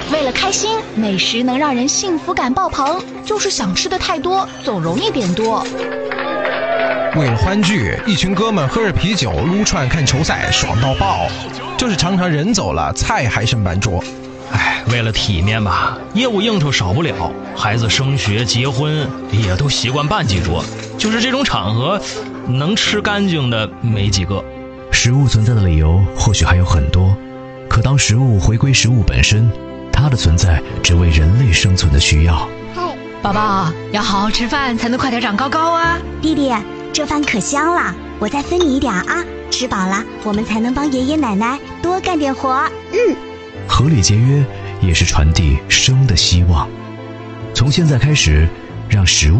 为了开心，美食能让人幸福感爆棚，就是想吃的太多，总容易点多。 为了欢聚，一群哥们喝着啤酒撸串看球赛，爽到爆。就是常常人走了，菜还剩半桌。 为了体面吧，业务应酬少不了，孩子升学结婚也都习惯办几桌，就是这种场合能吃干净的没几个。 食物存在的理由或许还有很多，可当食物回归食物本身，它的存在只为人类生存的需要。 宝宝要好好吃饭，才能快点长高高啊！ 弟弟，这饭可香了，我再分你一点啊！吃饱了，我们才能帮爷爷奶奶多干点活。 合理节约也是传递生的希望。从现在开始，让食物